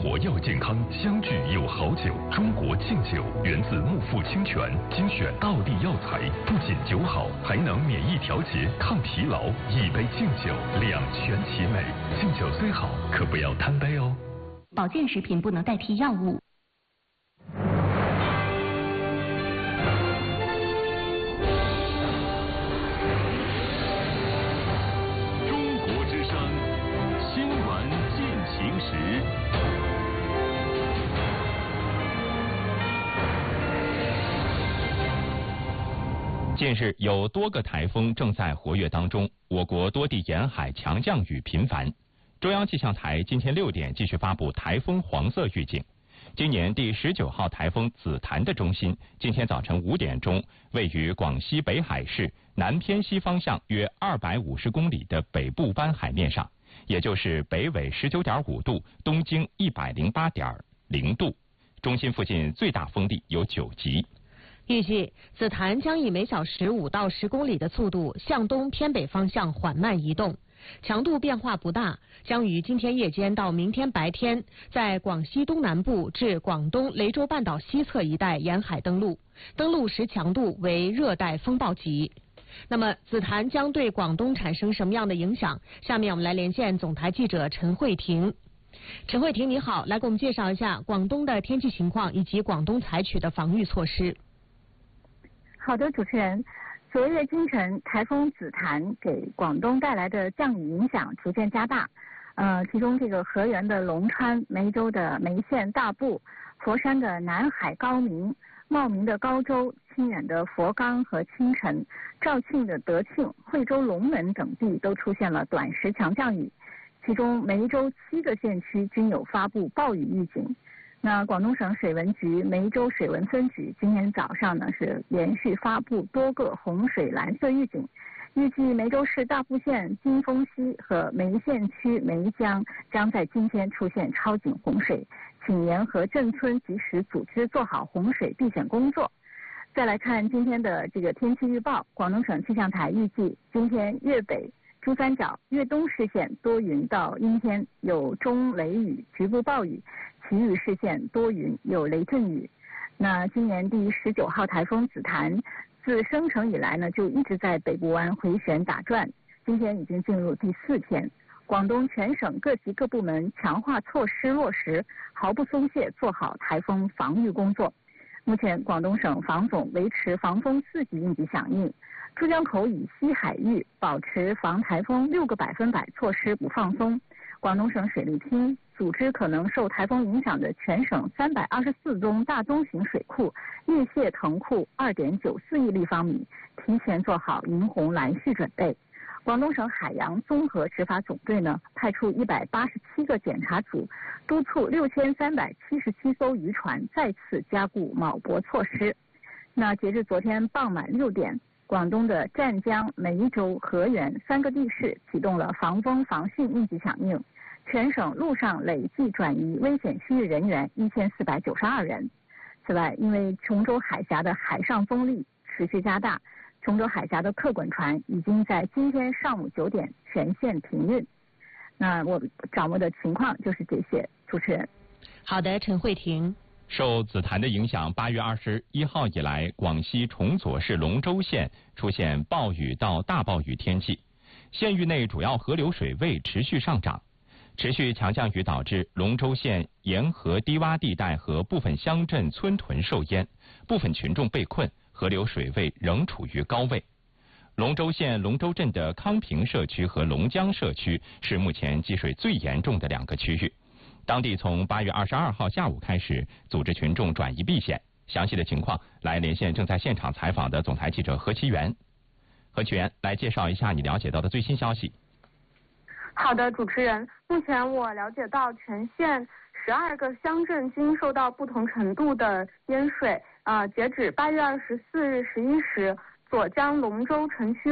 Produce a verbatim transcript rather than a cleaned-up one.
活要健康，相聚有好酒。中国劲酒源自木富清泉，精选道地药材，不仅酒好，还能免疫调节、抗疲劳。一杯劲酒，两全其美。劲酒虽好，可不要贪杯哦。 保健食品不能代替药物。 中国之声新闻进行时。 近日，有多个台风正在活跃当中，我国多地沿海强降雨频繁。中央气象台今天六点继续发布台风黄色预警。今年第十九号台风紫檀的中心，今天早晨五点钟位于广西北海市南偏西方向约二百五十公里的北部湾海面上，也就是北纬十九点五度，东经一百零八点零度。中心附近最大风力有九级。 预计紫檀将以每小时五到十公里的速度向东偏北方向缓慢移动，强度变化不大，将于今天夜间到明天白天在广西东南部至广东雷州半岛西侧一带沿海登陆，登陆时强度为热带风暴级。那么紫檀将对广东产生什么样的影响？下面我们来连线总台记者陈慧婷。陈慧婷你好，来给我们介绍一下广东的天气情况以及广东采取的防御措施。 好的，主持人。昨夜今晨，台风紫檀给广东带来的降雨影响逐渐加大。呃，其中这个河源的龙川、梅州的梅县大埔、佛山的南海高明、茂名的高州、清远的佛冈和青城、肇庆的德庆、惠州龙门等地都出现了短时强降雨。其中梅州七个县区均有发布暴雨预警。那广东省水文局梅州水文分局今天早上呢是连续发布多个洪水蓝色预警，预计梅州市大埔县金峰溪和梅县区梅江将在今天出现超警洪水，请沿河镇村及时组织做好洪水避险工作。再来看今天的这个天气预报，广东省气象台预计今天粤北、珠三角、粤东市县多云到阴天，有中雷雨，局部暴雨。其余市县多云，有雷阵雨。那今年第十九号台风紫檀自生成以来呢，就一直在北部湾回旋打转，今天已经进入第四天。广东全省各级各部门强化措施落实，毫不松懈做好台风防御工作。目前广东省防总维持防风四级应急响应，珠江口以西海域保持防台风六个百分百措施不放松。广东省水利厅组织可能受台风影响的全省三百二十四宗大中型水库越泄腾库二点九四亿立方米，提前做好迎洪拦蓄准备。广东省海洋综合执法总队呢，派出一百八十七个检查组，督促六千三百七十七艘渔船再次加固锚泊措施。那截至昨天傍晚六点，广东的湛江、梅州、河源三个地市启动了防风防汛应急响应，全省陆上累计转移危险区域人员一千四百九十二人。此外，因为琼州海峡的海上风力持续加大，琼州海峡的客滚船已经在今天上午九点全线停运。那我掌握的情况就是这些，主持人。 好的，陈慧婷。 受紫檀的影响，八月二十一号以来，广西崇左市龙州县出现暴雨到大暴雨天气，县域内主要河流水位持续上涨。持续强降雨导致龙州县沿河低洼地带和部分乡镇村屯受淹，部分群众被困，河流水位仍处于高位。龙州县龙州镇的康平社区和龙江社区是目前积水最严重的两个区域。当地从八月二十二号下午开始组织群众转移避险。详细的情况来连线正在现场采访的总台记者何其元。何其元，来介绍一下你了解到的最新消息。 好的，主持人，目前我了解到全县十二个乡镇均受到不同程度的淹水。呃，截止八月二十四日十一时，左江龙州城区